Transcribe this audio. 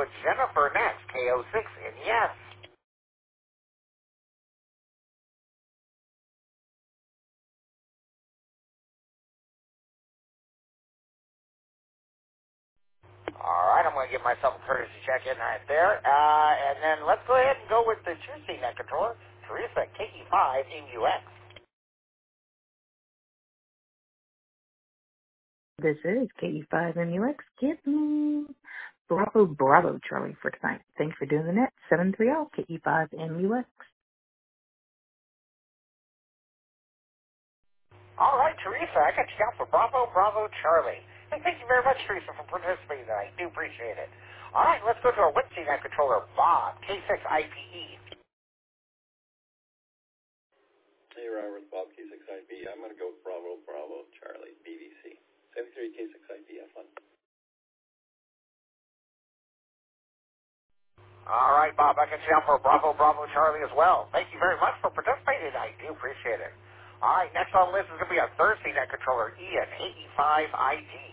with Jennifer next, KO6 in yes. All right, I'm going to give myself a courtesy check-in right there. And then let's go ahead and go with the Tuesday net controller, Teresa, KE5 MUX. This is KE5MUX. Give me Bravo, Bravo, Charlie, for tonight. Thanks for doing the net. 730 KE5MUX. All right, Teresa, I got you down for Bravo, Bravo, Charlie. And thank you very much, Teresa, for participating tonight. I do appreciate it. All right, let's go to our Wednesday night controller, Bob, K6IPE. Hey, Robert, Bob, K6IP. I'm going to go with Bravo, Bravo, Charlie, BBC. 73 K6IP, have fun. All right, Bob, I got you down for Bravo, Bravo, Charlie as well. Thank you very much for participating tonight. I do appreciate it. All right, next on the list is going to be our Thursday night controller, Ian, 85ID.